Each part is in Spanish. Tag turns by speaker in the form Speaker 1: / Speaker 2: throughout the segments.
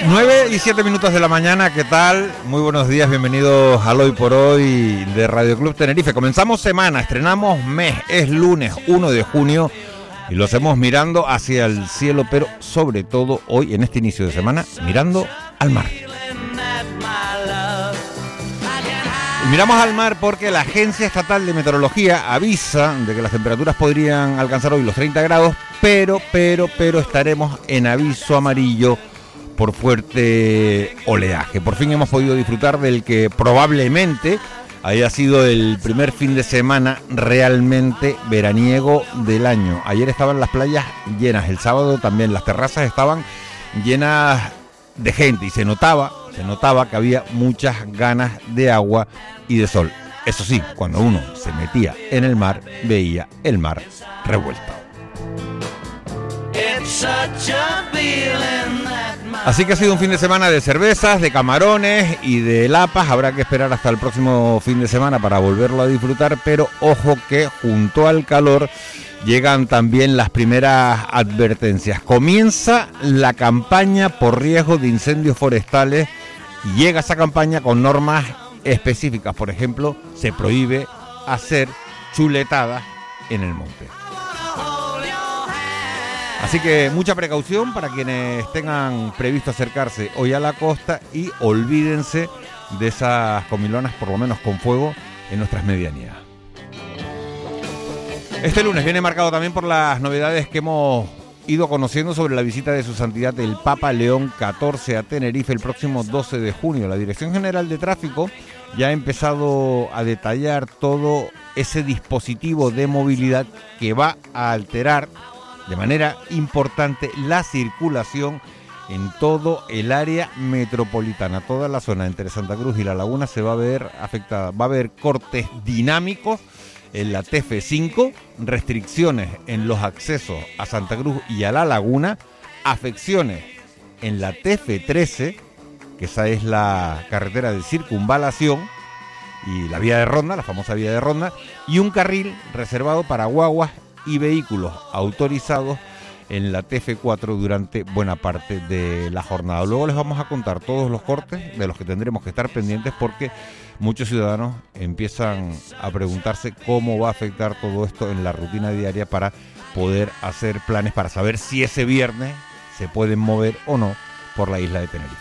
Speaker 1: 9:07 de la mañana, ¿qué tal? Muy buenos días, bienvenidos al Hoy por Hoy de Radio Club Tenerife. Comenzamos semana, estrenamos mes, es lunes 1 de junio y lo hacemos mirando hacia el cielo, pero sobre todo hoy, en este inicio de semana, mirando al mar. Y miramos al mar porque la Agencia Estatal de Meteorología avisa de que las temperaturas podrían alcanzar hoy los 30 grados, pero estaremos en aviso amarillo por fuerte oleaje. Por fin hemos podido disfrutar del que probablemente haya sido el primer fin de semana realmente veraniego del año. Ayer estaban las playas llenas, el sábado también las terrazas estaban llenas de gente y se notaba que había muchas ganas de agua y de sol. Eso sí, cuando uno se metía en el mar, veía el mar revuelto. Así que ha sido un fin de semana de cervezas, de camarones y de lapas. Habrá que esperar hasta el próximo fin de semana para volverlo a disfrutar, pero ojo que junto al calor llegan también las primeras advertencias. Comienza la campaña por riesgo de incendios forestales y llega esa campaña con normas específicas. Por ejemplo, se prohíbe hacer chuletadas en el monte. Así que mucha precaución para quienes tengan previsto acercarse hoy a la costa y olvídense de esas comilonas, por lo menos con fuego, en nuestras medianías. Este lunes viene marcado también por las novedades que hemos ido conociendo sobre la visita de su santidad el Papa León XIV a Tenerife el próximo 12 de junio. La Dirección General de Tráfico ya ha empezado a detallar todo ese dispositivo de movilidad que va a alterar de manera importante la circulación en todo el área metropolitana. Toda la zona entre Santa Cruz y La Laguna se va a ver afectada. Va a haber cortes dinámicos en la TF5, restricciones en los accesos a Santa Cruz y a La Laguna, afecciones en la TF13, que esa es la carretera de circunvalación, y la vía de ronda, la famosa vía de ronda, y un carril reservado para guaguas y vehículos autorizados en la TF4 durante buena parte de la jornada. Luego les vamos a contar todos los cortes de los que tendremos que estar pendientes porque muchos ciudadanos empiezan a preguntarse cómo va a afectar todo esto en la rutina diaria para poder hacer planes para saber si ese viernes se pueden mover o no por la isla de Tenerife.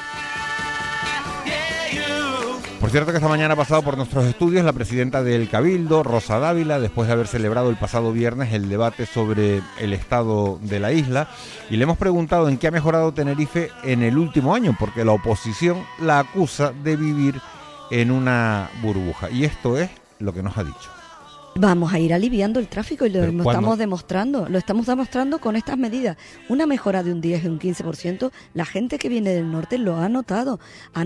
Speaker 1: Por cierto que esta mañana ha pasado por nuestros estudios la presidenta del Cabildo, Rosa Dávila, después de haber celebrado el pasado viernes el debate sobre el estado de la isla, y le hemos preguntado en qué ha mejorado Tenerife en el último año, porque la oposición la acusa de vivir en una burbuja, y esto es lo que nos ha dicho.
Speaker 2: Vamos a ir aliviando el tráfico y lo estamos demostrando con estas medidas. Una mejora de un 10 y un 15%, la gente que viene del norte lo ha notado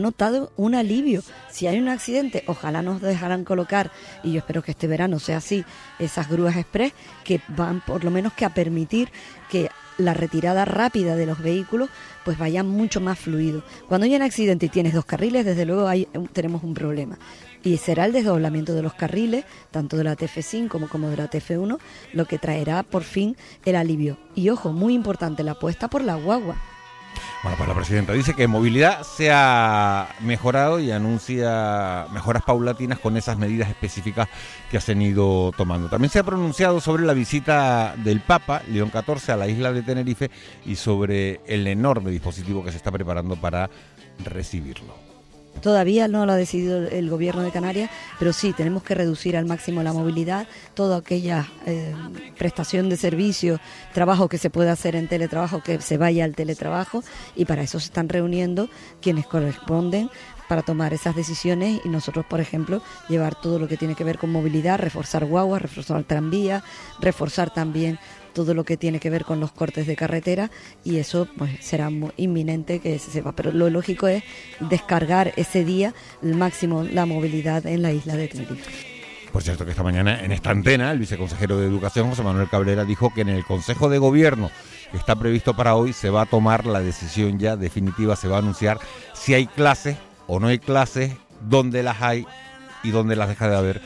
Speaker 2: un alivio. Si hay un accidente, ojalá nos dejaran colocar, y yo espero que este verano sea así, esas grúas express que van por lo menos que a permitir que la retirada rápida de los vehículos pues vaya mucho más fluido. Cuando hay un accidente y tienes dos carriles, desde luego tenemos un problema. Y será el desdoblamiento de los carriles, tanto de la TF5 como de la TF1, lo que traerá por fin el alivio. Y ojo, muy importante, la apuesta por la guagua.
Speaker 1: Bueno, pues la presidenta dice que movilidad se ha mejorado y anuncia mejoras paulatinas con esas medidas específicas que se han ido tomando. También se ha pronunciado sobre la visita del Papa León XIV a la isla de Tenerife y sobre el enorme dispositivo que se está preparando para recibirlo.
Speaker 2: Todavía no lo ha decidido el gobierno de Canarias, pero sí, tenemos que reducir al máximo la movilidad, toda aquella prestación de servicios, trabajo que se pueda hacer en teletrabajo, que se vaya al teletrabajo, y para eso se están reuniendo quienes corresponden para tomar esas decisiones y nosotros, por ejemplo, llevar todo lo que tiene que ver con movilidad, reforzar guaguas, reforzar tranvías, reforzar también todo lo que tiene que ver con los cortes de carretera, y eso pues será muy inminente que se sepa, pero lo lógico es descargar ese día el máximo la movilidad en la isla de Tenerife.
Speaker 1: Por cierto que esta mañana en esta antena el viceconsejero de Educación, José Manuel Cabrera, dijo que en el Consejo de Gobierno que está previsto para hoy se va a tomar la decisión ya definitiva, se va a anunciar si hay clases o no hay clases, dónde las hay y dónde las deja de haber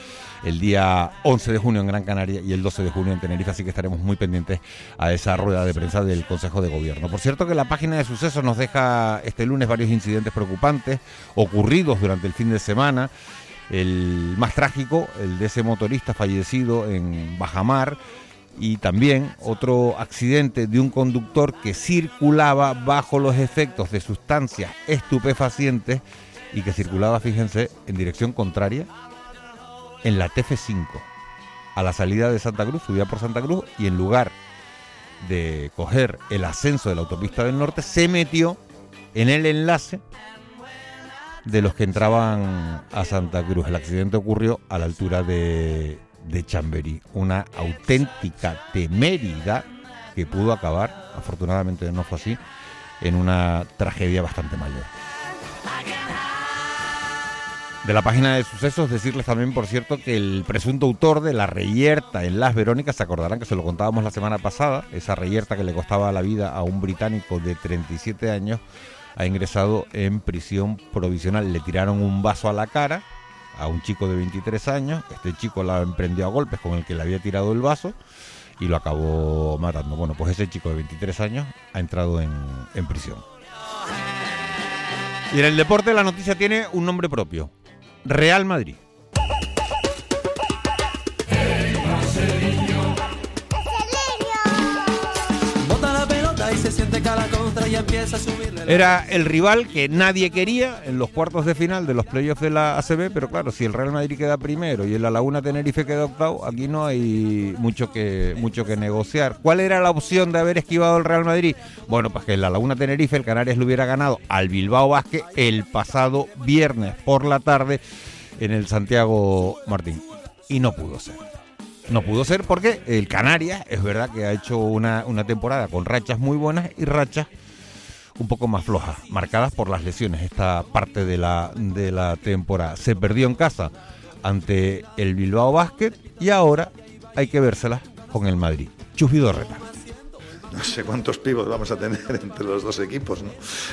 Speaker 1: el día 11 de junio en Gran Canaria y el 12 de junio en Tenerife, así que estaremos muy pendientes a esa rueda de prensa del Consejo de Gobierno. Por cierto que la página de sucesos nos deja este lunes varios incidentes preocupantes ocurridos durante el fin de semana. El más trágico, el de ese motorista fallecido en Bajamar, y también otro accidente de un conductor que circulaba bajo los efectos de sustancias estupefacientes y que circulaba, fíjense, en dirección contraria en la TF5 a la salida de Santa Cruz, subía por Santa Cruz, y en lugar de coger el ascenso de la autopista del norte se metió en el enlace de los que entraban a Santa Cruz. El accidente ocurrió a la altura de Chamberí, una auténtica temeridad que pudo acabar, afortunadamente no fue así, en una tragedia bastante mayor. De la página de sucesos, decirles también, por cierto, que el presunto autor de la reyerta en Las Verónicas, se acordarán que se lo contábamos la semana pasada, esa reyerta que le costaba la vida a un británico de 37 años, ha ingresado en prisión provisional. Le tiraron un vaso a la cara a un chico de 23 años, este chico la emprendió a golpes con el que le había tirado el vaso y lo acabó matando. Bueno, pues ese chico de 23 años ha entrado en prisión. Y en el deporte la noticia tiene un nombre propio: Real Madrid. Era el rival que nadie quería en los cuartos de final de los playoffs de la ACB, pero claro, si el Real Madrid queda primero y el La Laguna Tenerife queda octavo, aquí no hay mucho que negociar. ¿Cuál era la opción de haber esquivado el Real Madrid? Bueno, pues que el La Laguna Tenerife, el Canarias, le hubiera ganado al Bilbao Basket el pasado viernes por la tarde en el Santiago Martín. Y no pudo ser. No pudo ser porque el Canarias es verdad que ha hecho una temporada con rachas muy buenas y rachas un poco más flojas, marcadas por las lesiones esta parte de la temporada. Se perdió en casa ante el Bilbao Basket y ahora hay que vérselas con el Madrid. Chus Vidorreta.
Speaker 3: No sé cuántos pibos vamos a tener entre los dos equipos, ¿no?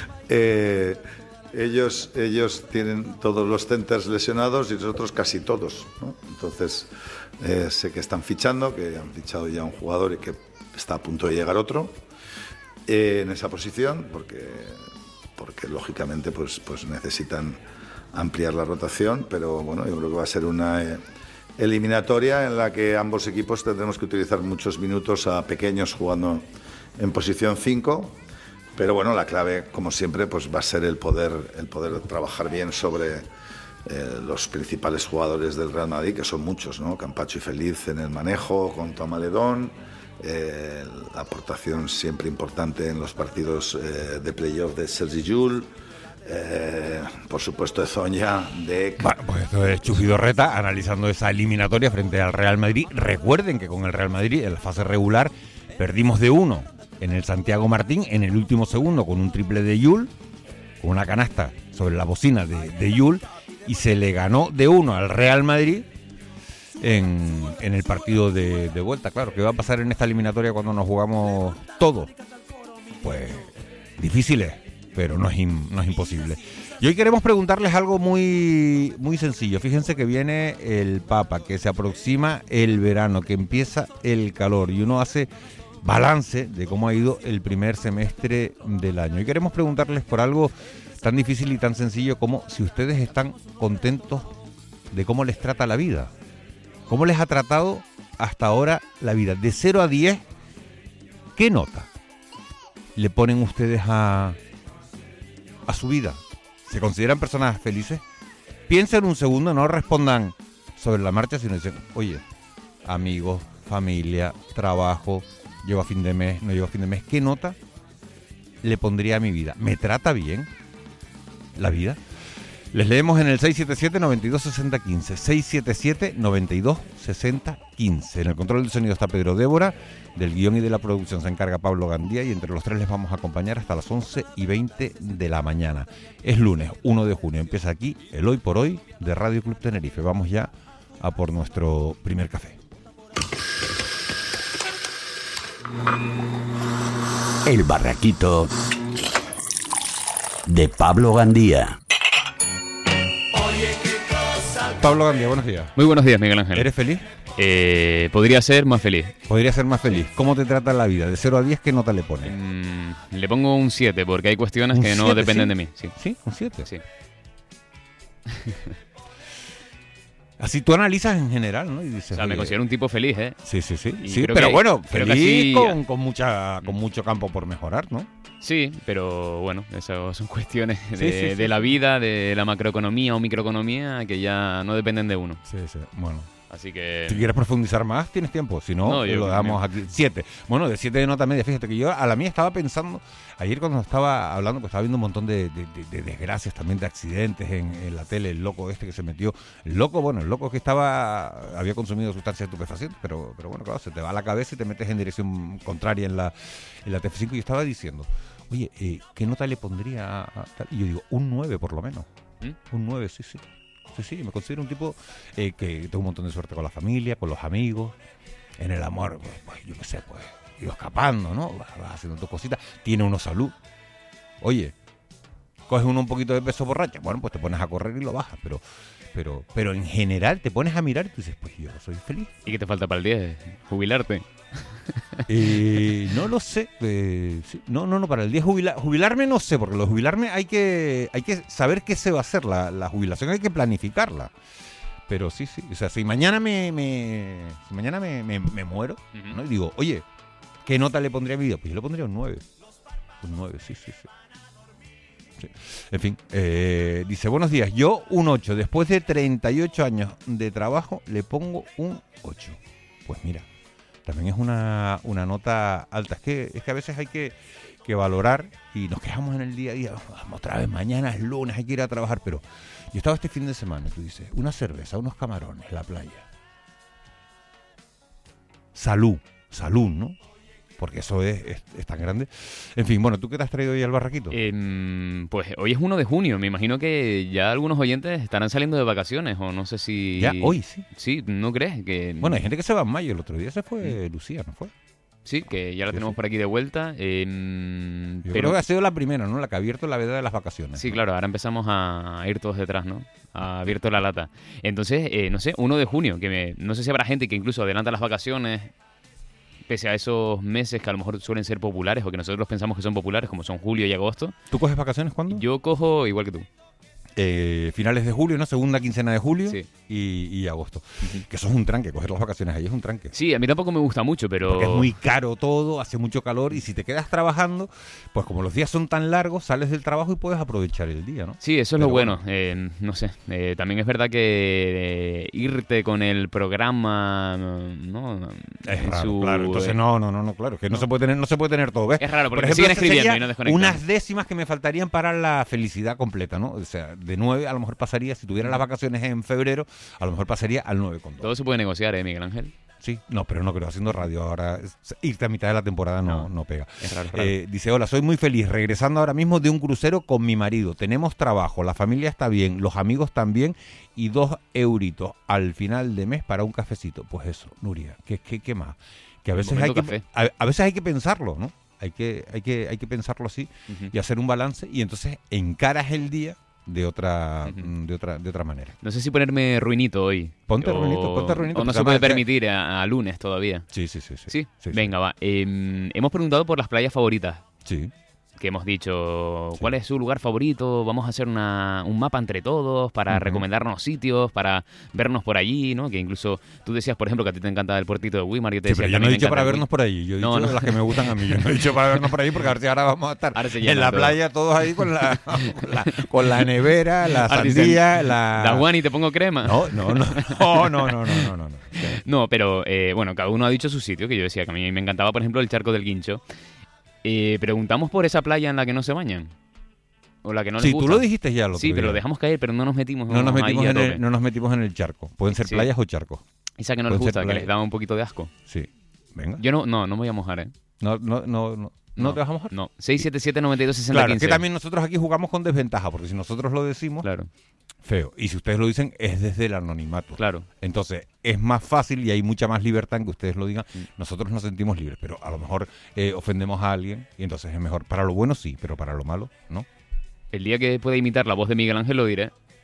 Speaker 3: Ellos tienen todos los centers lesionados y nosotros casi todos, ¿no? Entonces sé que están fichando, que han fichado ya un jugador y que está a punto de llegar otro en esa posición, porque lógicamente pues necesitan ampliar la rotación, pero bueno, yo creo que va a ser una eliminatoria en la que ambos equipos tendremos que utilizar muchos minutos a pequeños jugando en posición 5. Pero bueno, la clave, como siempre, pues va a ser el poder trabajar bien sobre los principales jugadores del Real Madrid, que son muchos, ¿no? Campacho y Feliz en el manejo, con Tomaledón, la aportación siempre importante en los partidos de playoff de Sergi Llull, por supuesto de Zoña, de...
Speaker 1: Bueno, pues esto es Chus Vidorreta analizando esa eliminatoria frente al Real Madrid. Recuerden que con el Real Madrid en la fase regular perdimos de 1 en el Santiago Martín en el último segundo con un triple de Llull, con una canasta sobre la bocina de Llull, y se le ganó de 1 al Real Madrid en el partido de vuelta. Claro, ¿qué va a pasar en esta eliminatoria cuando nos jugamos todo? Pues difíciles, pero no es imposible. Y hoy queremos preguntarles algo muy, muy sencillo. Fíjense que viene el Papa, que se aproxima el verano, que empieza el calor, y uno hace balance de cómo ha ido el primer semestre del año. Y queremos preguntarles por algo tan difícil y tan sencillo como si ustedes están contentos de cómo les trata la vida. ¿Cómo les ha tratado hasta ahora la vida? De 0 a 10, ¿qué nota le ponen ustedes a su vida? ¿Se consideran personas felices? Piensen un segundo, no respondan sobre la marcha, sino dicen, oye, amigos, familia, trabajo, llego a fin de mes, no llego a fin de mes. ¿Qué nota le pondría a mi vida? ¿Me trata bien la vida? Les leemos en el 677-926015, 677-926015. En el control del sonido está Pedro Débora, del guión y de la producción se encarga Pablo Gandía, y entre los tres les vamos a acompañar hasta las 11:20 de la mañana. Es lunes 1 de junio, empieza aquí el Hoy por Hoy de Radio Club Tenerife. Vamos ya a por nuestro primer café.
Speaker 4: El Barraquito de Pablo Gandía.
Speaker 5: Oye, qué cosa
Speaker 1: Pablo Gandía, buenos días.
Speaker 5: Muy buenos días, Miguel Ángel.
Speaker 1: ¿Eres feliz?
Speaker 5: Podría ser más feliz.
Speaker 1: Podría ser más feliz. ¿Cómo te trata la vida? De 0 a 10, ¿qué nota le pones?
Speaker 5: Le pongo un 7 porque hay cuestiones que no
Speaker 1: 7,
Speaker 5: dependen
Speaker 1: ¿sí?
Speaker 5: de mí. Sí,
Speaker 1: ¿Sí? ¿Un 7?
Speaker 5: sí.
Speaker 1: Así tú analizas en general, ¿no? Y dices,
Speaker 5: O sea, me
Speaker 1: oye,
Speaker 5: considero un tipo feliz, ¿eh?
Speaker 1: Sí, sí, sí.
Speaker 5: Y
Speaker 1: Sí,
Speaker 5: creo
Speaker 1: pero
Speaker 5: que-
Speaker 1: bueno,
Speaker 5: creo que
Speaker 1: feliz
Speaker 5: así-
Speaker 1: con mucho campo por mejorar, ¿no?
Speaker 5: Sí, pero bueno, esas son cuestiones
Speaker 1: Sí, sí, sí,
Speaker 5: de la
Speaker 1: sí.
Speaker 5: vida, de la macroeconomía o microeconomía que ya no dependen de uno.
Speaker 1: Sí, sí. Bueno,
Speaker 5: Así que...
Speaker 1: si quieres profundizar más, tienes tiempo. Si no,
Speaker 5: No, yo-
Speaker 1: lo damos aquí. 7. Bueno, de 7 de nota media. Fíjate que yo a la mía estaba pensando, ayer cuando estaba hablando, pues estaba viendo un montón de desgracias también, de accidentes en la tele. El loco este que se metió. El loco que había consumido sustancias estupefacientes, pero bueno, claro, se te va a la cabeza y te metes en dirección contraria en la TF5. Y yo estaba diciendo, oye, ¿qué nota le pondría a tal? Y yo digo, un 9 por lo menos. Un 9, sí, sí. Sí, sí, me considero un tipo que tengo un montón de suerte con la familia, con los amigos, en el amor, pues yo qué sé, pues, iba escapando, ¿no? Vas haciendo tus cositas, tiene uno salud. Oye, coges uno un poquito de peso borracha, bueno, pues te pones a correr y lo bajas, pero en general te pones a mirar y tú dices, pues yo soy feliz.
Speaker 5: ¿Y qué te falta para el 10? Jubilarte.
Speaker 1: No lo sé. Sí. No, para el día jubilarme no sé, porque lo de jubilarme hay que saber qué se va a hacer, la jubilación hay que planificarla. Pero sí, o sea, si mañana me muero,
Speaker 5: Ujú.
Speaker 1: ¿no? Y digo, oye, ¿qué nota le pondría a mi vida? Pues yo le pondría un 9. Un 9, sí. Sí. En fin, dice, buenos días, yo un 8, después de 38 años de trabajo le pongo un 8. Pues mira, también es una nota alta. Es que a veces hay que valorar y nos quejamos en el día a día. Vamos otra vez, mañana es lunes, hay que ir a trabajar. Pero yo estaba este fin de semana, tú dices, una cerveza, unos camarones, la playa. Salud, ¿no? Porque eso es tan grande. En fin, bueno, ¿tú qué te has traído hoy al barraquito?
Speaker 5: Pues hoy es 1 de junio. Me imagino que ya algunos oyentes estarán saliendo de vacaciones o no sé si...
Speaker 1: Ya, hoy sí.
Speaker 5: Sí, ¿no crees? Que...
Speaker 1: Bueno, hay gente que se va en mayo. El otro día se fue Lucía, ¿no fue?
Speaker 5: Sí, que ya la
Speaker 1: Sí,
Speaker 5: tenemos
Speaker 1: sí.
Speaker 5: por aquí de vuelta.
Speaker 1: Yo creo que ha sido la primera, ¿no? La que ha abierto la veda de las vacaciones.
Speaker 5: Sí,
Speaker 1: ¿no?
Speaker 5: claro, ahora empezamos a ir todos detrás, ¿no? Ha abierto la lata. Entonces, no sé, 1 de junio, no sé si habrá gente que incluso adelanta las vacaciones, pese a esos meses que a lo mejor suelen ser populares o que nosotros pensamos que son populares, como son julio y agosto.
Speaker 1: ¿Tú coges vacaciones cuándo?
Speaker 5: Yo cojo igual que tú.
Speaker 1: Finales de julio, ¿no? Segunda quincena de julio
Speaker 5: Sí.
Speaker 1: y agosto. Que eso es un tranque, coger las vacaciones ahí es un tranque.
Speaker 5: Sí, a mí tampoco me gusta mucho, pero...
Speaker 1: Porque es muy caro todo, hace mucho calor y si te quedas trabajando, pues como los días son tan largos, sales del trabajo y puedes aprovechar el día, ¿no?
Speaker 5: Sí, eso es
Speaker 1: Pero
Speaker 5: lo bueno. No sé, también es verdad que irte con el programa, ¿no?
Speaker 1: Es
Speaker 5: En
Speaker 1: raro, claro. Entonces no, claro, que no se puede tener todo, ¿ves?
Speaker 5: Es raro, porque
Speaker 1: Por
Speaker 5: te siguen
Speaker 1: ese
Speaker 5: escribiendo
Speaker 1: sería
Speaker 5: y no desconectan.
Speaker 1: unas décimas que me faltarían para la felicidad completa, ¿no? O sea, de 9 a lo mejor pasaría, si tuviera las vacaciones en febrero, a lo mejor pasaría al 9,2.
Speaker 5: Todo se puede negociar, Miguel Ángel.
Speaker 1: Sí, no, pero no creo, haciendo radio ahora, irte a mitad de la temporada no pega.
Speaker 5: Es raro, es raro.
Speaker 1: Dice, hola, soy muy feliz, regresando ahora mismo de un crucero con mi marido. Tenemos trabajo, la familia está bien, los amigos también y 2 euritos al final de mes para un cafecito. Pues eso, Nuria, ¿qué más? Que a veces
Speaker 5: momento
Speaker 1: hay que,
Speaker 5: café.
Speaker 1: a veces hay que pensarlo, ¿no? Hay que pensarlo así
Speaker 5: Ujú.
Speaker 1: y hacer un balance y entonces encaras el día de otra
Speaker 5: Ujú.
Speaker 1: de otra manera.
Speaker 5: No sé si ponerme ruinito hoy.
Speaker 1: Ponte
Speaker 5: O-
Speaker 1: ruinito,
Speaker 5: O no
Speaker 1: porque
Speaker 5: se
Speaker 1: además
Speaker 5: puede
Speaker 1: ya-
Speaker 5: permitir a lunes todavía.
Speaker 1: Sí.
Speaker 5: ¿Sí? Venga, va. Hemos preguntado por las playas favoritas.
Speaker 1: Sí.
Speaker 5: Que hemos dicho,
Speaker 1: Sí.
Speaker 5: ¿cuál es su lugar favorito? Vamos a hacer un mapa entre todos para
Speaker 1: Ujú.
Speaker 5: recomendarnos sitios, para vernos por allí, ¿no? Que incluso tú decías, por ejemplo, que a ti te encanta el puertito de Weimar. Yo te
Speaker 1: Sí,
Speaker 5: decía
Speaker 1: pero
Speaker 5: que
Speaker 1: yo
Speaker 5: a
Speaker 1: no
Speaker 5: mí
Speaker 1: he
Speaker 5: me
Speaker 1: dicho
Speaker 5: encanta
Speaker 1: para
Speaker 5: el
Speaker 1: vernos por ahí. Yo he
Speaker 5: No,
Speaker 1: dicho
Speaker 5: no.
Speaker 1: las que me gustan a mí. Yo no he dicho para vernos por ahí porque a ver si ahora vamos a estar
Speaker 5: Ahora se
Speaker 1: en
Speaker 5: llena
Speaker 1: la
Speaker 5: todo.
Speaker 1: playa todos ahí con la nevera, la
Speaker 5: Ahora dicen,
Speaker 1: sandía, la...
Speaker 5: Da Juan y te pongo crema.
Speaker 1: No.
Speaker 5: No, pero bueno, cada uno ha dicho su sitio, que yo decía que a mí me encantaba, por ejemplo, el Charco del Guincho. Preguntamos por esa playa en la que no se bañan. O la que no les
Speaker 1: Sí,
Speaker 5: gusta.
Speaker 1: tú lo dijiste ya el otro
Speaker 5: Sí, pero
Speaker 1: día.
Speaker 5: lo dejamos caer, pero no nos metimos,
Speaker 1: No nos metimos,
Speaker 5: ahí a tope.
Speaker 1: no nos metimos en el charco. Pueden ser
Speaker 5: Sí.
Speaker 1: playas o charcos.
Speaker 5: Esa que no les
Speaker 1: Pueden
Speaker 5: gusta,
Speaker 1: ser
Speaker 5: que
Speaker 1: playas.
Speaker 5: les daba un poquito de asco.
Speaker 1: Sí. Venga.
Speaker 5: Yo no me voy a mojar, ¿eh?
Speaker 1: No te vas a mojar.
Speaker 5: No. 677-926015.
Speaker 1: Claro, es que también nosotros aquí jugamos con desventaja, porque si nosotros lo decimos,
Speaker 5: Claro,
Speaker 1: feo. Y si ustedes lo dicen, es desde el anonimato.
Speaker 5: claro.
Speaker 1: Entonces, es más fácil y hay mucha más libertad en que ustedes lo digan.
Speaker 5: Mm.
Speaker 1: Nosotros nos sentimos libres, pero a lo mejor ofendemos a alguien y entonces es mejor. Para lo bueno sí, pero para lo malo no.
Speaker 5: El día que pueda imitar la voz de Miguel Ángel lo diré.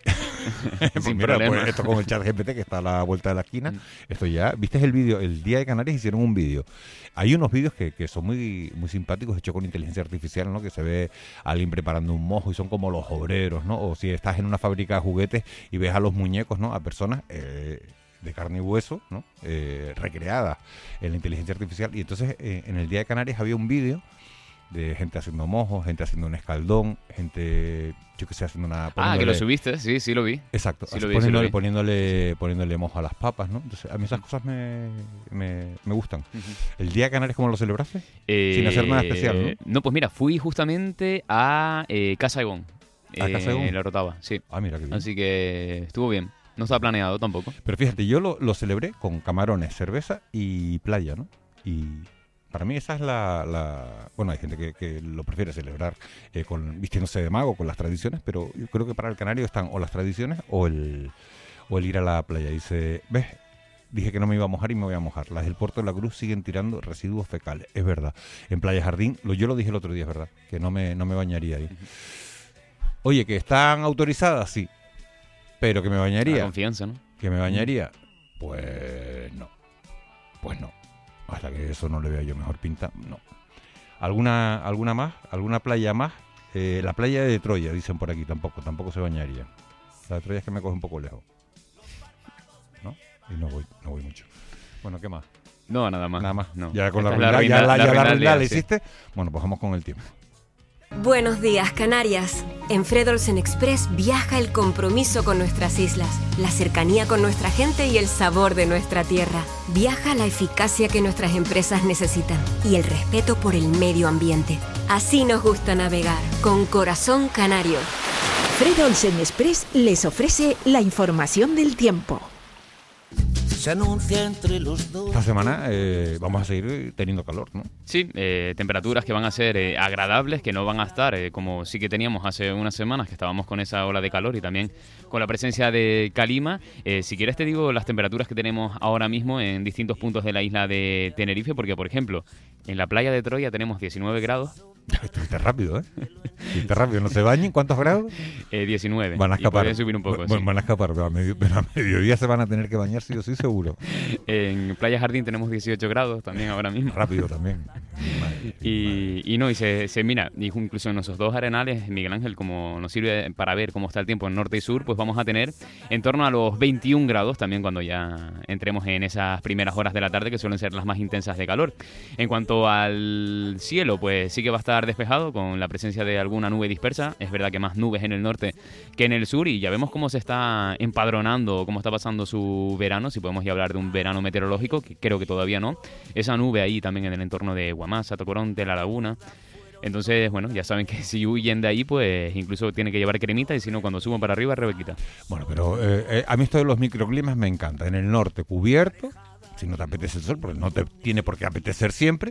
Speaker 5: Sin
Speaker 1: Mira,
Speaker 5: problema.
Speaker 1: pues esto con el chat GPT que está a la vuelta de la esquina, esto ya, ¿viste el vídeo? El día de Canarias hicieron un vídeo. Hay unos vídeos que son muy, muy simpáticos, hechos con inteligencia artificial, ¿no? Que se ve a alguien preparando un mojo y son como los obreros, ¿no? O si estás en una fábrica de juguetes y ves a los muñecos, ¿no? A personas de carne y hueso, ¿no? Recreadas en la inteligencia artificial. Y entonces en el día de Canarias había un vídeo de gente haciendo mojos, gente haciendo un escaldón, gente, yo que sé, haciendo una...
Speaker 5: Que lo subiste, sí, lo vi.
Speaker 1: Exacto,
Speaker 5: Sí, lo vi,
Speaker 1: poniéndole mojo a las papas, ¿no? Entonces, a mí esas cosas me gustan. ¿El día de Canarias cómo lo celebraste? Sin hacer nada especial, ¿no?
Speaker 5: No, pues mira, fui justamente a Casa Egón.
Speaker 1: ¿A Casa Egón?
Speaker 5: En La Rotava, sí.
Speaker 1: Ah, mira qué bien.
Speaker 5: Así que estuvo bien. No estaba planeado tampoco.
Speaker 1: Pero fíjate, yo lo celebré con camarones, cerveza y playa, ¿no? Y... para mí esa es bueno, hay gente que lo prefiere celebrar vistiéndose de mago con las tradiciones, pero yo creo que para el canario están o las tradiciones o el ir a la playa. Dice, ¿ves? Dije que no me iba a mojar y me voy a mojar. Las del Puerto de la Cruz siguen tirando residuos fecales. Es verdad. En Playa Jardín, yo lo dije el otro día, es verdad, que no me bañaría ahí. Oye, ¿que están autorizadas? Sí. Pero que me bañaría.
Speaker 5: La confianza, ¿no?
Speaker 1: ¿Que me bañaría? Pues no. Pues no. Hasta que eso no le vea yo mejor pinta, no. ¿Alguna más? ¿Alguna playa más? La playa de Troya, dicen por aquí, tampoco se bañaría. La de Troya es que me coge un poco lejos, ¿no? Y no voy mucho. Bueno, ¿qué más?
Speaker 5: No, nada más.
Speaker 1: Nada más.
Speaker 5: No.
Speaker 1: Ya con la
Speaker 5: Esta es
Speaker 1: ruindad,
Speaker 5: la
Speaker 1: la
Speaker 5: ruindad
Speaker 1: ruindad la
Speaker 5: sí.
Speaker 1: hiciste. Bueno, pues vamos con el tiempo.
Speaker 6: Buenos días, Canarias. En Fred Olsen Express viaja el compromiso con nuestras islas, la cercanía con nuestra gente y el sabor de nuestra tierra. Viaja la eficacia que nuestras empresas necesitan y el respeto por el medio ambiente. Así nos gusta navegar, con corazón canario.
Speaker 7: Fred Olsen Express les ofrece la información del tiempo.
Speaker 8: Se anuncia entre los dos.
Speaker 1: Esta semana vamos a seguir teniendo calor, ¿no?
Speaker 5: Sí, temperaturas que van a ser agradables, que no van a estar como sí que teníamos hace unas semanas, que estábamos con esa ola de calor y también con la presencia de calima. Si quieres te digo las temperaturas que tenemos ahora mismo en distintos puntos de la isla de Tenerife, porque por ejemplo, en la playa de Troya tenemos 19 grados.
Speaker 1: Estuviste rápido, ¿eh? Estuviste rápido. ¿No se bañen? ¿Cuántos grados?
Speaker 5: 19.
Speaker 1: Van a escapar.
Speaker 5: Y podrían subir un poco,
Speaker 1: bueno,
Speaker 5: sí.
Speaker 1: Van a escapar, pero a mediodía se van a tener que bañar, sí o sí, seguro.
Speaker 5: En Playa Jardín tenemos 18 grados también ahora mismo.
Speaker 1: Rápido también.
Speaker 5: Y se mira, incluso en nuestros dos arenales, Miguel Ángel, como nos sirve para ver cómo está el tiempo en norte y sur, pues vamos a tener en torno a los 21 grados también cuando ya entremos en esas primeras horas de la tarde, que suelen ser las más intensas de calor. En cuanto al cielo, pues sí que va a estar despejado con la presencia de alguna nube dispersa. Es verdad que más nubes en el norte que en el sur, y ya vemos cómo se está empadronando, cómo está pasando su verano, si podemos ya hablar de un verano meteorológico, que creo que todavía no. Esa nube ahí también en el entorno de Guamasa, Tocoronte, La Laguna. Entonces, bueno, ya saben que si huyen de ahí, pues incluso tienen que llevar cremita, y si no, cuando suban para arriba, rebequita.
Speaker 1: Bueno, pero a mí esto de los microclimas me encanta. En el norte cubierto, si no te apetece el sol, porque no te tiene por qué apetecer siempre,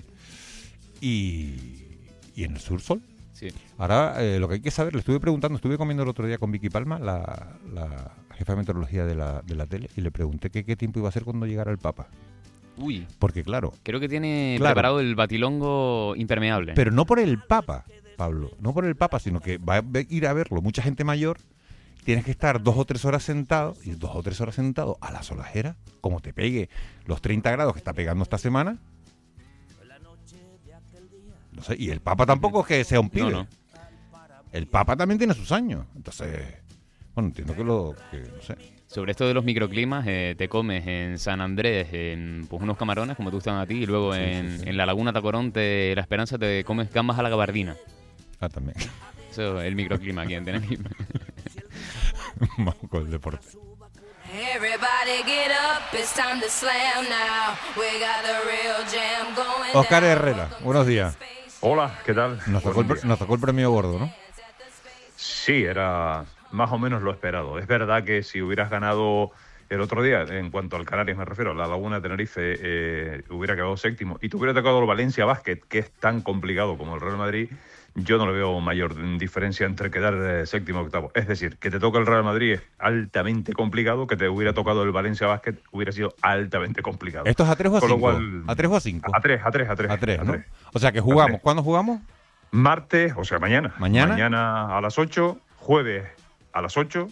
Speaker 1: y en el sur sol.
Speaker 5: Sí.
Speaker 1: Ahora, lo que hay que saber, le estuve preguntando, estuve comiendo el otro día con Vicky Palma, la jefa de meteorología de la tele, y le pregunté qué tiempo iba a ser cuando llegara el Papa.
Speaker 5: Uy,
Speaker 1: Porque claro,
Speaker 5: creo que tiene preparado el batilongo impermeable.
Speaker 1: pero no por el Papa, Pablo, no por el Papa, sino que va a ir a verlo mucha gente mayor. Tienes que estar 2 o 3 horas sentado, y 2 o 3 horas sentado a la solajera, como te pegue los 30 grados que está pegando esta semana. No sé, y el Papa tampoco es que sea un pibe.
Speaker 5: No.
Speaker 1: El Papa también tiene sus años. Entonces, bueno, entiendo que no sé.
Speaker 5: Sobre esto de los microclimas, te comes en San Andrés pues unos camarones, como te gustan a ti, y luego
Speaker 1: Sí.
Speaker 5: en la Laguna Tacoronte, La Esperanza, te comes gambas a la gabardina.
Speaker 1: Ah, también.
Speaker 5: Eso es el microclima aquí en Tenerife.
Speaker 1: Vamos con el deporte.
Speaker 9: Everybody get up, it's time to slam now. We got the real jam going
Speaker 1: Óscar
Speaker 9: down.
Speaker 1: Herrera, buenos días.
Speaker 10: Hola, ¿qué tal?
Speaker 1: Nos tocó el premio gordo, ¿no?
Speaker 10: Sí, era más o menos lo esperado. Es verdad que si hubieras ganado el otro día, en cuanto al Canarias me refiero, la Laguna de Tenerife hubiera quedado séptimo y te hubiera tocado el Valencia Basket, que es tan complicado como el Real Madrid, yo no le veo mayor diferencia entre quedar séptimo o octavo. Es decir, que te toque el Real Madrid es altamente complicado, que te hubiera tocado el Valencia Basket hubiera sido altamente complicado.
Speaker 1: ¿Esto es a 3 o a
Speaker 10: Con lo
Speaker 1: 5?
Speaker 10: cual-
Speaker 1: ¿A 3 o a 5?
Speaker 10: A 3,
Speaker 1: A 3, ¿no?
Speaker 10: 3.
Speaker 1: O sea que jugamos.
Speaker 10: A 3.
Speaker 1: ¿Cuándo jugamos?
Speaker 10: Martes, o sea, mañana.
Speaker 1: ¿Mañana?
Speaker 10: Mañana a las 8, jueves a las 8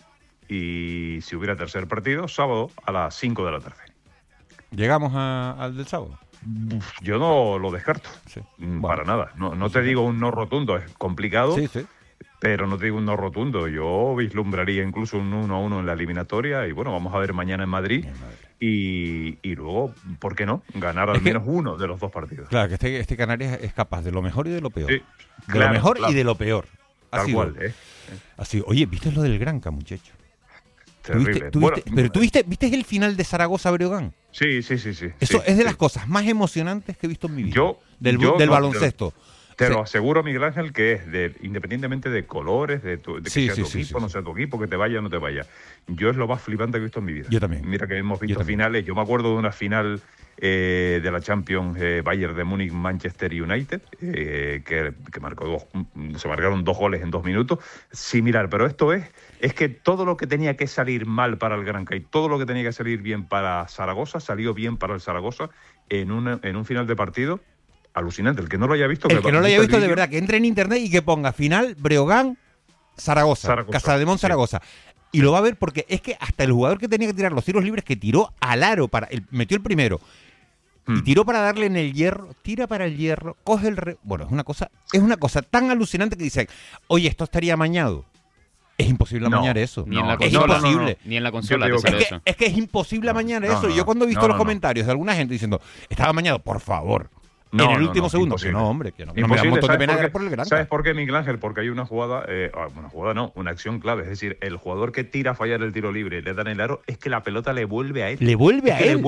Speaker 10: Y si hubiera tercer partido, sábado a las 5 de la tarde.
Speaker 1: ¿Llegamos al del sábado?
Speaker 10: Yo no lo descarto,
Speaker 1: Sí.
Speaker 10: para nada. No te digo un no rotundo, es complicado,
Speaker 1: Sí.
Speaker 10: pero no te digo un no rotundo. Yo vislumbraría incluso un 1-1 en la eliminatoria y bueno, vamos a ver mañana en Madrid. Y luego, ¿por qué no? Ganar al menos uno de los dos partidos.
Speaker 1: Claro, que este Canarias es capaz de lo mejor y de lo peor.
Speaker 10: Sí,
Speaker 1: De
Speaker 10: claro,
Speaker 1: lo mejor
Speaker 10: claro.
Speaker 1: y de lo peor.
Speaker 10: Tal cual,
Speaker 1: Así, oye, ¿viste lo del Granca, muchacho?
Speaker 10: Terrible.
Speaker 1: ¿Viste el final de Zaragoza-Breogán?
Speaker 10: Sí.
Speaker 1: Eso
Speaker 10: sí,
Speaker 1: es de las
Speaker 10: sí.
Speaker 1: cosas más emocionantes que he visto en mi vida.
Speaker 10: Yo
Speaker 1: del
Speaker 10: no,
Speaker 1: baloncesto.
Speaker 10: Te lo aseguro, Miguel Ángel, que es independientemente de colores, de que sea tu equipo, no sea tu equipo, que te vaya o no te vaya. Yo es lo más flipante que he visto en mi vida.
Speaker 1: Yo también.
Speaker 10: Mira que hemos visto finales. Yo me acuerdo de una final de la Champions Bayern de Múnich Manchester United, que se marcaron 2 goles en 2 minutos. Similar, pero esto es que todo lo que tenía que salir mal para el Granca y todo lo que tenía que salir bien para Zaragoza, salió bien para el Zaragoza en un final de partido. Alucinante, el que no lo haya visto...
Speaker 1: El que no lo haya visto, de verdad, que entre en internet y que ponga final Breogán, Zaragoza. Casademón, Zaragoza. Y lo va a ver porque es que hasta el jugador que tenía que tirar los tiros libres, que tiró al aro, metió el primero, y tiró para darle en el hierro, tira para el hierro, coge el... Bueno, es una cosa tan alucinante que dicen, oye, esto estaría amañado. Es imposible amañar eso.
Speaker 5: Ni en la
Speaker 1: es
Speaker 5: consola,
Speaker 1: imposible.
Speaker 5: Ni en la consola te sale eso.
Speaker 1: Es que es imposible amañar eso. Yo cuando he visto los comentarios de alguna gente diciendo, estaba amañado, por favor... en el último segundo.
Speaker 10: Imposible.
Speaker 1: Que no, hombre, que no.
Speaker 10: Imposible.
Speaker 1: Me da un montón de
Speaker 10: ¿Sabes
Speaker 1: pena por el Granca.
Speaker 10: ¿Sabes por qué, Miguel Ángel? Porque hay una jugada, una acción clave. Es decir, el jugador que tira a fallar el tiro libre y le dan el aro, es que la pelota le vuelve a él.
Speaker 1: Le vuelve a él.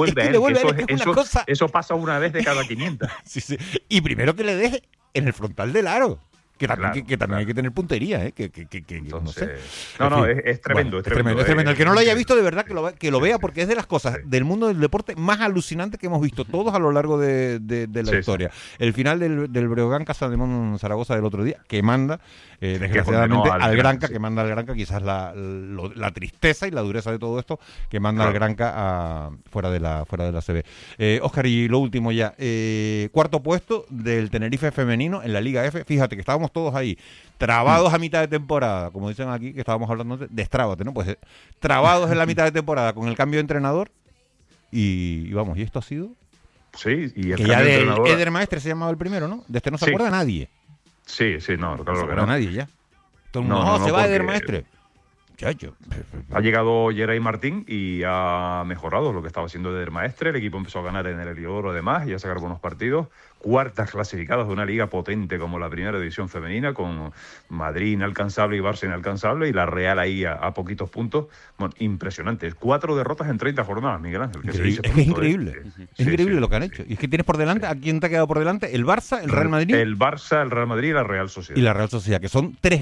Speaker 10: Eso pasa una vez de cada 500.
Speaker 1: Sí. Y primero que le deje en el frontal del aro. Que también hay que tener puntería, ¿eh?
Speaker 10: Entonces,
Speaker 1: no sé.
Speaker 10: Es tremendo,
Speaker 1: Bueno, es tremendo. El que no lo haya visto, de verdad, que lo vea, porque es de las cosas del mundo del deporte más alucinantes que hemos visto todos a lo largo de la historia. El final del Breogán Casademón Zaragoza del otro día, que manda, desgraciadamente, al Granca, que manda al Granca, quizás la tristeza y la dureza de todo esto, que manda al Granca fuera de la CB. Óscar, y lo último ya, cuarto puesto del Tenerife femenino en la Liga F. Fíjate que estábamos todos ahí, trabados a mitad de temporada, como dicen aquí, que estábamos hablando de destrábate, ¿no? Pues trabados en la mitad de temporada con el cambio de entrenador y vamos, y esto ha sido...
Speaker 10: Sí, y el
Speaker 1: que ya del Eder Maestre se llamaba el primero, ¿no? De este no se acuerda nadie.
Speaker 10: Sí, no, claro que no.
Speaker 1: Nadie ya. Todo el mundo, se va Eder Maestre. Chacho.
Speaker 10: Ha llegado Geray Martín y ha mejorado lo que estaba haciendo Eder Maestre. El equipo empezó a ganar en el Heliodoro además y a sacar buenos partidos. Cuartas clasificadas de una liga potente como la primera división femenina, con Madrid inalcanzable y Barça inalcanzable, y la Real ahí a poquitos puntos. Bueno, impresionante. 4 derrotas en 30 jornadas, Miguel Ángel.
Speaker 1: Es increíble. Es increíble lo que han hecho. Y es que tienes por delante, ¿a quién te ha quedado por delante? El Barça, el Real Madrid.
Speaker 10: El Barça, el Real Madrid y la Real Sociedad.
Speaker 1: Y la Real Sociedad, que son 3